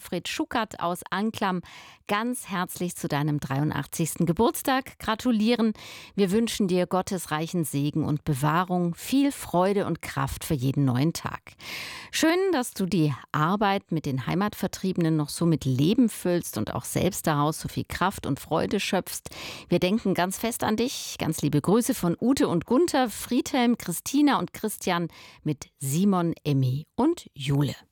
Alfred Schuckert aus Anklam ganz herzlich zu deinem 83. Geburtstag gratulieren. Wir wünschen dir Gottes reichen Segen und Bewahrung, viel Freude und Kraft für jeden neuen Tag. Schön, dass du die Arbeit mit den Heimatvertriebenen noch so mit Leben füllst und auch selbst daraus so viel Kraft und Freude schöpfst. Wir denken ganz fest an dich. Ganz liebe Grüße von Ute und Gunther, Friedhelm, Christina und Christian mit Simon, Emmy und Jule.